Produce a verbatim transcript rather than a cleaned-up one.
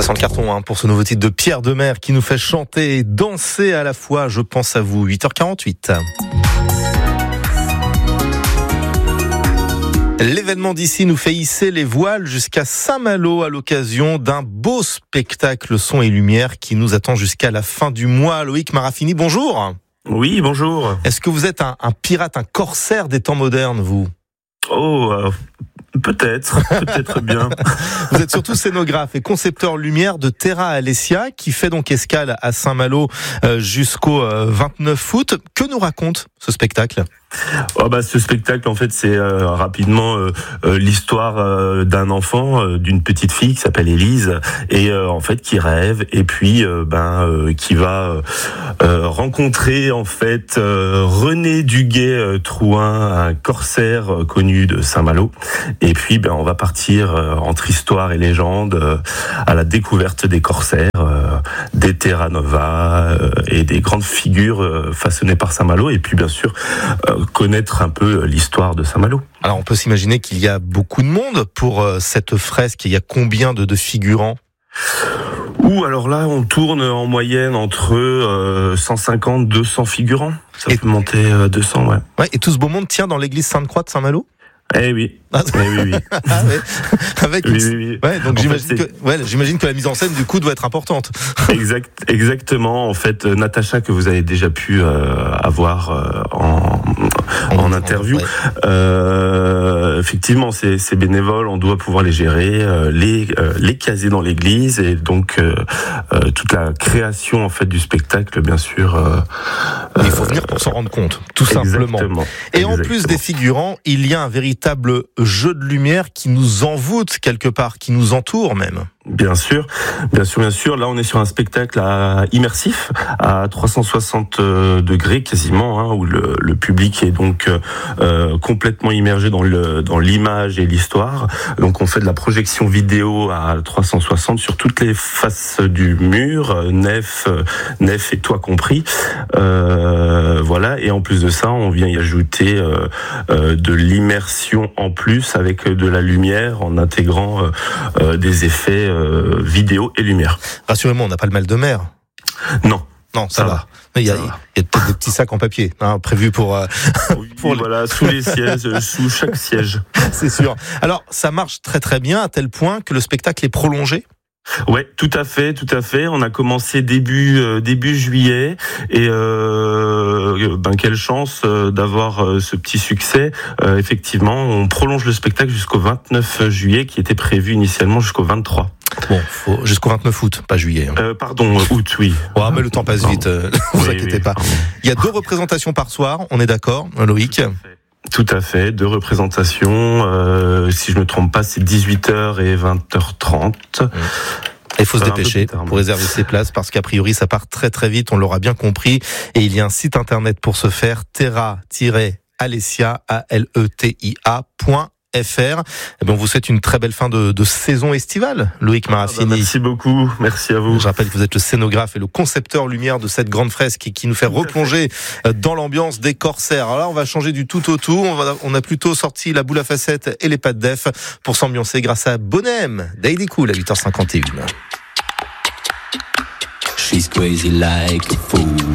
Ça sent le carton hein, pour ce nouveau titre de Pierre Demers qui nous fait chanter et danser à la fois. Je pense à vous. huit heures quarante-huit. L'événement d'ici nous fait hisser les voiles jusqu'à Saint-Malo à l'occasion d'un beau spectacle son et lumière qui nous attend jusqu'à la fin du mois. Loïc Marafini, bonjour. Oui, bonjour. Est-ce que vous êtes un, un pirate, un corsaire des temps modernes, vous ? Oh, euh, peut-être, peut-être bien. Vous êtes surtout scénographe et concepteur lumière de Terra Alessia qui fait donc escale à Saint-Malo euh, jusqu'au euh, vingt-neuf août. Que nous raconte ce spectacle ? Oh bah ce spectacle en fait c'est euh, rapidement euh, euh, l'histoire euh, d'un enfant, euh, d'une petite fille qui s'appelle Élise et euh, en fait qui rêve et puis euh, ben euh, qui va euh, rencontrer en fait euh, René Duguay-Trouin, un corsaire euh, connu de Saint-Malo, et puis ben on va partir euh, entre histoire et légende euh, à la découverte des corsaires, euh, des Terra Nova euh, et des grandes figures euh, façonnées par Saint-Malo, et puis bien sûr euh, connaître un peu l'histoire de Saint-Malo. Alors on peut s'imaginer qu'il y a beaucoup de monde pour euh, cette fresque. Il y a combien de, de figurants ? Ouh, alors là, on tourne en moyenne entre euh, cent cinquante à deux cents figurants. Ça et peut monter à deux cents, ouais. Ouais. Et tout ce beau monde tient dans l'église Sainte-Croix de Saint-Malo ? Eh oui. Ah, eh oui, oui. Ah, ouais. Avec oui, oui, oui. Ouais, donc en j'imagine fait, que, ouais, j'imagine que la mise en scène du coup doit être importante. Exact, exactement. En fait, Natacha que vous avez déjà pu euh, avoir euh, en, en, en interview, ouais. euh, effectivement, c'est, c'est bénévole. On doit pouvoir les gérer, euh, les euh, les caser dans l'église, et donc euh, euh, toute la création en fait du spectacle, bien sûr. Euh, il faut venir pour s'en rendre compte, tout exactement, simplement. Et exactement. En plus des figurants, il y a un véritable jeu de lumière qui nous envoûte quelque part, qui nous entoure même. Bien sûr, bien sûr, bien sûr. Là, on est sur un spectacle à, immersif à trois cent soixante degrés quasiment, hein, où le, le public est donc euh, complètement immergé dans le dans l'image et l'histoire. Donc, on fait de la projection vidéo à trois cent soixante sur toutes les faces du mur, nef, nef et toit compris. Euh, voilà. Et en plus de ça, on vient y ajouter euh, euh, de l'immersion en plus avec de la lumière en intégrant euh, euh, des effets Euh, vidéo et lumière. Rassurez-moi, on n'a pas le mal de mer. Non. Non, ça, ça va. va. Il y a, il y a peut-être des petits sacs en papier hein, prévus pour... Euh, oui, pour voilà, les... sous les sièges, sous chaque siège. C'est sûr. Alors, ça marche très très bien à tel point que le spectacle est prolongé. Ouais, tout à fait, tout à fait. On a commencé début euh, début juillet et euh, ben quelle chance euh, d'avoir euh, ce petit succès. Euh, effectivement, on prolonge le spectacle jusqu'au vingt-neuf juillet, qui était prévu initialement jusqu'au vingt-trois. Bon, faut, jusqu'au vingt-neuf août, pas juillet. Hein. Euh, pardon, août, oui. Oh, mais le temps passe vite, euh, ne vous oui, inquiétez oui, pas. pardon. Il y a deux représentations par soir, on est d'accord, Loïc ? Tout à fait, deux représentations. Euh, si je me trompe pas, c'est dix-huit heures et vingt heures trente. Mmh. Il faut se dépêcher pour réserver ses places parce qu'a priori ça part très très vite, on l'aura bien compris. Et il y a un site internet pour ce faire, terra tiret alessia, A L E T I A point F R. Et bien, on vous souhaite une très belle fin de, de saison estivale, Loïc Marafini. Ah bah merci beaucoup, merci à vous. Je rappelle que vous êtes le scénographe et le concepteur lumière de cette grande fresque qui, qui nous fait tout replonger dans l'ambiance des corsaires. Alors là, on va changer du tout au tout. On, va, on a plutôt sorti la boule à facettes et les pattes d'Ef pour s'ambiancer grâce à Bonhem, Daily Cool à huit heures cinquante et une. She's crazy like a fool.